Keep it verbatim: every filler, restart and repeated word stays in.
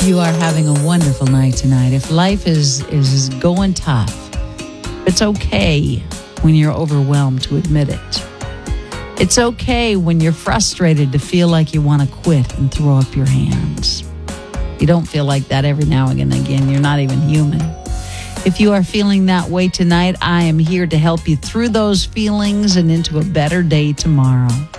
you are having a wonderful night tonight. If life is, is going tough, it's okay when you're overwhelmed to admit it. It's okay when you're frustrated to feel like you want to quit and throw up your hands. You don't feel like that every now and again. You're not even human. If you are feeling that way tonight, I am here to help you through those feelings and into a better day tomorrow.